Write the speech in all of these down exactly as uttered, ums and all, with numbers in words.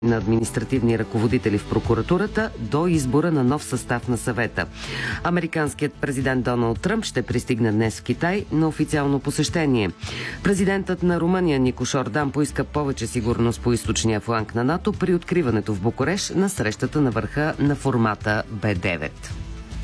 на административни ръководители в прокуратурата до избора на нов състав на съвета. Американският президент Доналд Тръмп ще пристигне днес в Китай на официално посещение. Президентът на Румъния Никош Ордан поиска повече сигурност по източния фланг на НАТО при откриването в Букурещ на срещата на върха на формата Б девет.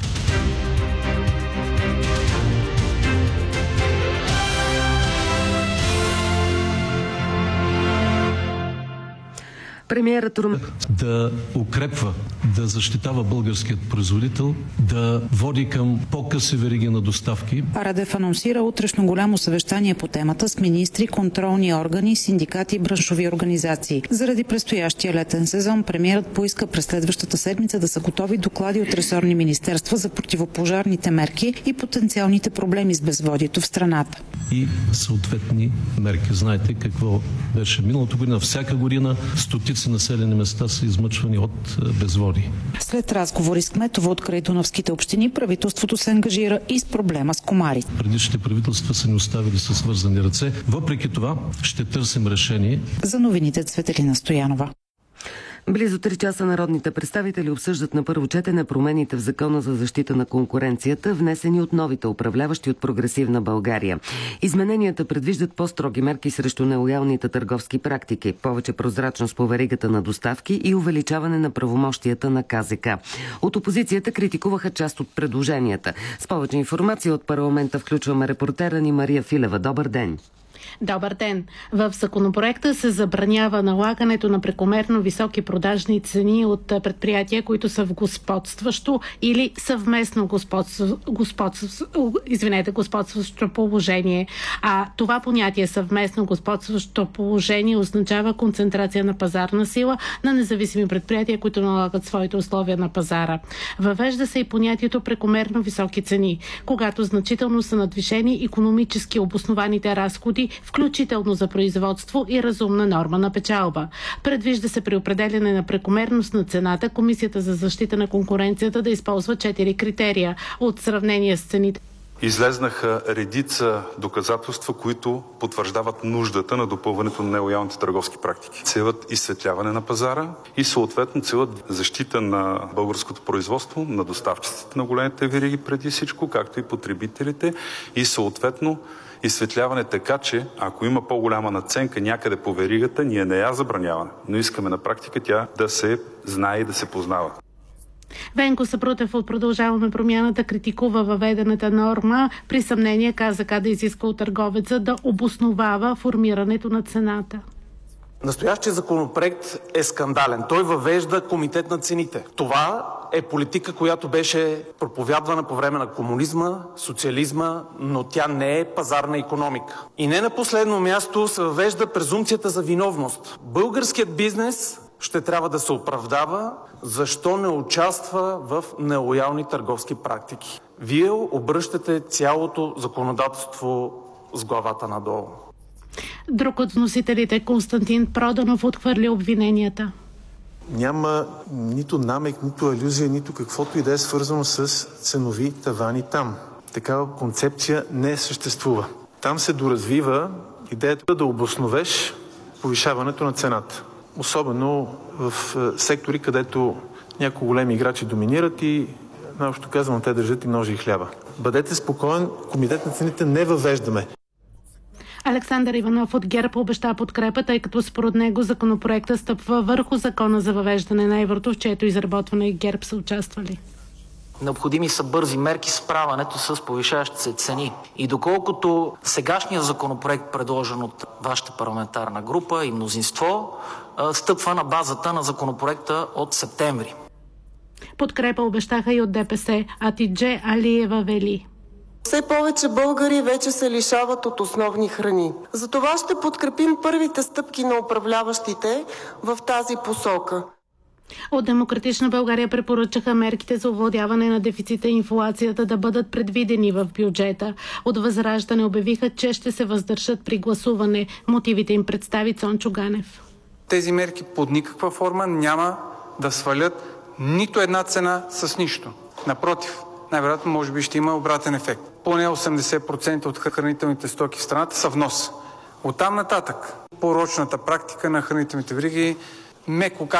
Премиерът Рум... да укрепва, да защитава българският производител, да води към по-къси вериги на доставки. Радев анонсира утрешно голямо съвещание по темата с министри, контролни органи, синдикати и браншови организации. Заради предстоящия летен сезон премиерът поиска през следващата седмица да са готови доклади от ресорни министерства за противопожарните мерки и потенциалните проблеми с безводието в страната. И съответни мерки. Знаете какво беше миналата година. Всяка година стотици населени места са измъчвани от безводие. След разговори с кметове от крайдунавските общини, правителството се ангажира и с проблема с комарите. Предишните правителства са ни оставили със свързани ръце. Въпреки това ще търсим решение. За новините Цветелина Стоянова. Близо три часа народните представители обсъждат на първо четене промените в Закона за защита на конкуренцията, внесени от новите управляващи от Прогресивна България. Измененията предвиждат по-строги мерки срещу нелоялните търговски практики, повече прозрачност по веригата на доставки и увеличаване на правомощията на К З К. От опозицията критикуваха част от предложенията. С повече информация от парламента включваме репортера ни Мария Филева. Добър ден! Добър ден! В законопроекта се забранява налагането на прекомерно високи продажни цени от предприятия, които са в господстващо или съвместно господство, господство, извинете, господстващо положение. А това понятие съвместно господстващо положение означава концентрация на пазарна сила на независими предприятия, които налагат своите условия на пазара. Въвежда се и понятието прекомерно високи цени, когато значително са надвишени икономически обоснованите разходи, включително за производство и разумна норма на печалба. Предвижда се при определяне на прекомерност на цената Комисията за защита на конкуренцията да използва четири критерия от сравнение с цените. Излезнаха редица доказателства, които потвърждават нуждата на допълването на нелоялните търговски практики. Целят изсветляване на пазара и съответно целят защита на българското производство, на доставчиците на големите вериги преди всичко, както и потребителите и съответно изсветляване така, че ако има по-голяма надценка някъде по веригата, ние не я забраняваме, но искаме на практика тя да се знае и да се познава. Венко Сабрутев от Продължаваме промяната критикува въведената норма при съмнение К З К да изиска от търговеца да обосновава формирането на цената. Настоящия законопроект е скандален. Той въвежда комитет на цените. Това е политика, която беше проповядвана по време на комунизма, социализма, но тя не е пазарна икономика. И не на последно място се въвежда презумпцията за виновност. Българският бизнес ще трябва да се оправдава, защо не участва в нелоялни търговски практики. Вие обръщате цялото законодателство с главата надолу. Друг от вносителите, Константин Проданов, отхвърли обвиненията. Няма нито намек, нито алюзия, нито каквото и да е свързано с ценови тавани там. Такава концепция не съществува. Там се доразвива идеята да обосновеш повишаването на цената. Особено в сектори, където някои големи играчи доминират и, наобщо казвам, те държат и ножи и хляба. Бъдете спокоен, комитет на цените не въвеждаме. Александър Иванов от ГЕРБ обеща подкрепа, тъй като според него законопроекта стъпва върху закона за въвеждане на еврото, в чието изработване ГЕРБ са участвали. Необходими са бързи мерки с справянето с повишаващите се цени. И доколкото сегашният законопроект, предложен от вашата парламентарна група и мнозинство, стъпва на базата на законопроекта от септември. Подкрепа обещаха и от Д П С, Атидже Алиева Вели. Все повече българи вече се лишават от основни храни. Затова ще подкрепим първите стъпки на управляващите в тази посока. От Демократична България препоръчаха мерките за овладяване на дефицита и инфлацията да бъдат предвидени в бюджета. От Възраждане обявиха, че ще се въздържат при гласуване. Мотивите им представи Цончо Ганев. Тези мерки под никаква форма няма да свалят нито една цена с нищо. Напротив, най-вероятно може би ще има обратен ефект. Поне осемдесет процента от хранителните стоки в страната са внос. Оттам нататък порочната практика на хранителните вериги меко